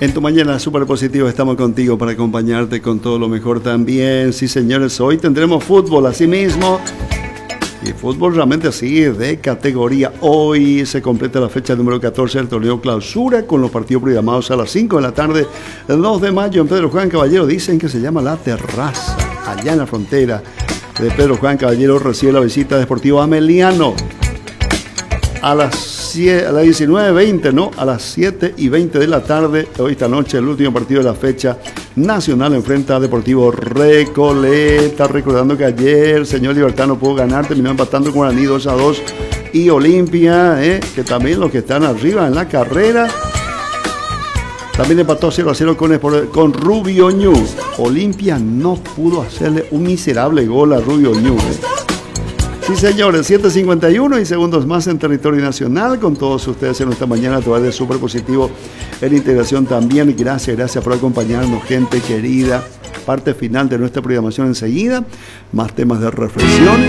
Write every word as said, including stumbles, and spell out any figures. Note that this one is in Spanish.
En tu mañana súper positivo estamos contigo para acompañarte con todo lo mejor también. Sí, señores, hoy tendremos fútbol, así mismo. Y fútbol realmente así, de categoría. Hoy se completa la fecha número catorce del torneo Clausura con los partidos programados a las cinco de la tarde. El dos de mayo en Pedro Juan Caballero, dicen que se llama La Terraza, allá en la frontera de Pedro Juan Caballero, recibe la visita de Sportivo Ameliano. A las, a las diecinueve veinte, ¿no? A las siete y veinte de la tarde, hoy esta noche, el último partido de la fecha nacional enfrenta a Deportivo Recoleta. Recordando que ayer el señor Libertad no pudo ganar, terminó empatando con Guaraní dos a dos. Y Olimpia, ¿eh? que también los que están arriba en la carrera, también empató cero a cero con, con Rubio Ñu. Olimpia no pudo hacerle un miserable gol a Rubio Ñu, ¿eh? Sí, señores, siete cincuenta y uno y segundos más en territorio nacional con todos ustedes en esta mañana a través de Super Positivo en integración también. Gracias, gracias por acompañarnos, gente querida. Parte final de nuestra programación enseguida, más temas de reflexión.